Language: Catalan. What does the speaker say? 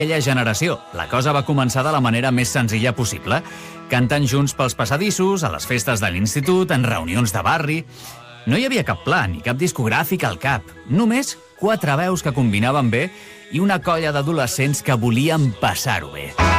aquella generació. La cosa va començar de la manera més senzilla possible, cantant junts pels passadissos, a les festes de l'institut, en reunions de barri. No hi havia cap pla ni cap discogràfic al cap, només 4 veus que combinaven bé i una colla d'adolescents que volien passar-ho bé.